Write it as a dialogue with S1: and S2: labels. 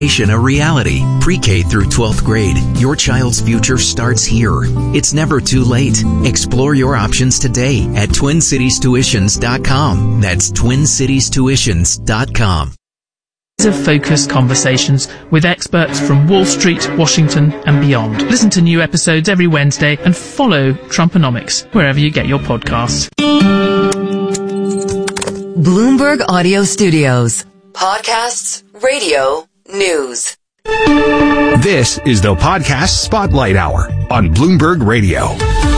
S1: A reality. Pre-K through 12th grade. Your child's future starts here. It's never too late. Explore your options today at TwinCitiesTuitions.com. That's TwinCitiesTuitions.com.
S2: Of focused conversations with experts from Wall Street, Washington, and beyond. Listen to new episodes every Wednesday and follow Trumponomics wherever you get your podcasts.
S3: Bloomberg Audio Studios. Podcasts, radio, news.
S4: This is the Podcast Spotlight Hour on Bloomberg Radio.